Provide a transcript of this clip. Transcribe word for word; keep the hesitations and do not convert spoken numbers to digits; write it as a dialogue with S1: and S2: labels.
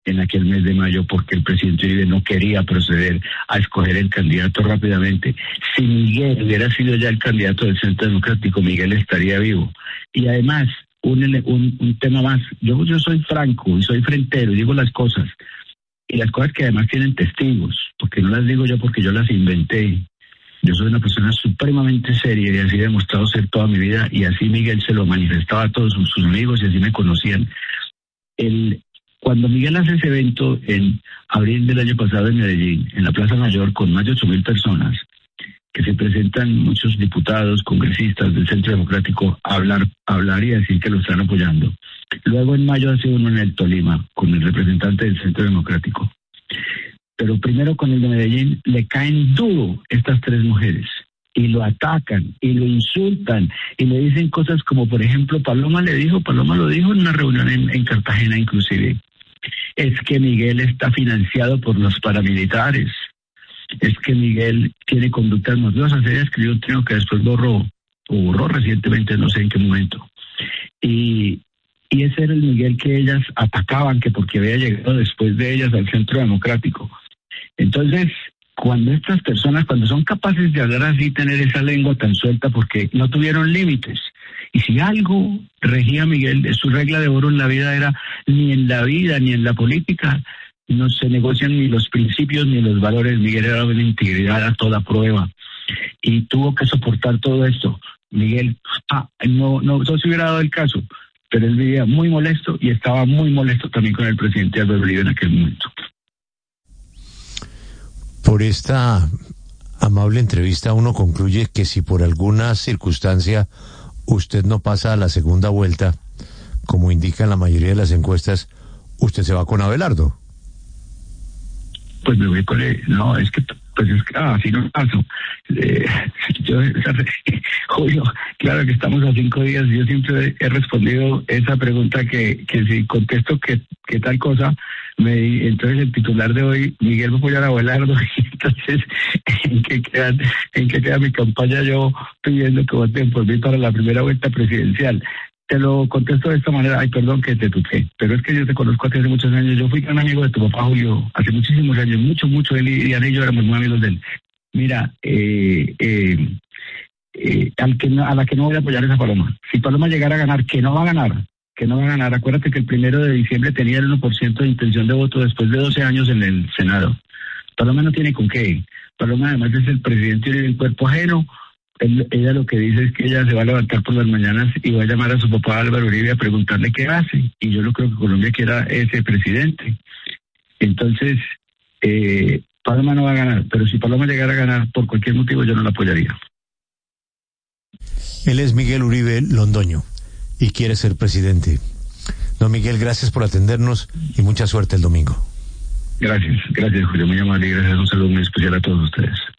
S1: en aquel mes de mayo porque el presidente Uribe no quería proceder a escoger el candidato rápidamente. Si Miguel hubiera sido ya el candidato del Centro Democrático, Miguel estaría vivo. Y además, un, un, un tema más, yo, yo soy franco y soy frentero y digo las cosas, y las cosas que además tienen testigos, porque no las digo yo porque yo las inventé. Yo soy una persona supremamente seria y así he demostrado ser toda mi vida, y así Miguel se lo manifestaba a todos sus, sus amigos y así me conocían. El... Cuando Miguel hace ese evento en abril del año pasado en Medellín, en la Plaza Mayor, con más de ocho mil personas, que se presentan muchos diputados, congresistas del Centro Democrático a hablar, a hablar y a decir que lo están apoyando. Luego en mayo hace uno en el Tolima, con el representante del Centro Democrático. Pero primero con el de Medellín, le caen duro estas tres mujeres. Y lo atacan, y lo insultan, y le dicen cosas como, por ejemplo, Paloma le dijo, Paloma lo dijo en una reunión en, en Cartagena inclusive, es que Miguel está financiado por los paramilitares, es que Miguel tiene conductas mafiosas. Ella escribió un trino que después borró, o borró recientemente, no sé en qué momento, y, y ese era el Miguel que ellas atacaban, que porque había llegado después de ellas al Centro Democrático. Entonces, cuando estas personas, cuando son capaces de hablar así, tener esa lengua tan suelta, porque no tuvieron límites. Y si algo regía a Miguel, su regla de oro en la vida era, ni en la vida ni en la política no se negocian ni los principios ni los valores. Miguel era una integridad a toda prueba y tuvo que soportar todo esto. Miguel, ah, no, no, no se hubiera dado el caso, pero él vivía muy molesto y estaba muy molesto también con el presidente Álvaro Uribe en aquel momento.
S2: Por esta amable entrevista uno concluye que si por alguna circunstancia usted no pasa a la segunda vuelta, como indican la mayoría de las encuestas, usted se va con Abelardo.
S1: Pues me voy con él. No, es que, pues es que, ah, si no paso. Eh, yo, Julio, claro que estamos a cinco días, yo siempre he respondido esa pregunta que, que si contesto que, que tal cosa, me, entonces el titular de hoy, Miguel va a apoyar a Abelardo, y entonces, ¿en qué queda, en qué queda mi campaña yo pidiendo que voten por mí para la primera vuelta presidencial? Te lo contesto de esta manera. Ay, perdón que te tuteé, pero es que yo te conozco hace muchos años. Yo fui gran amigo de tu papá Julio hace muchísimos años, mucho, mucho. Él y Diana y yo éramos muy amigos de él. Mira, eh, eh, eh, al que no, a la que no voy a apoyar es a Paloma. Si Paloma llegara a ganar, que no va a ganar, que no va a ganar. Acuérdate que el primero de diciembre tenía el uno por ciento de intención de voto después de doce años en el Senado. Paloma no tiene con qué. Paloma además es el presidente del cuerpo ajeno. Él, ella lo que dice es que ella se va a levantar por las mañanas y va a llamar a su papá Álvaro Uribe a preguntarle qué hace. Y yo no creo que Colombia quiera ese presidente. Entonces, eh, Paloma no va a ganar. Pero si Paloma llegara a ganar por cualquier motivo, yo no la apoyaría.
S2: Él es Miguel Uribe Londoño y quiere ser presidente. Don Miguel, gracias por atendernos y mucha suerte el domingo.
S1: Gracias, gracias Julio, muy amable y gracias. Un saludo muy especial a todos ustedes.